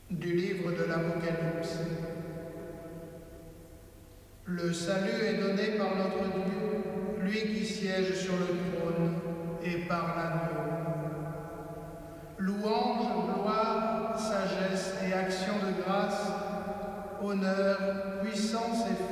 Du livre de l'Apocalypse. Le salut est donné par notre Dieu, lui qui siège sur le trône, et par l'agneau. Louange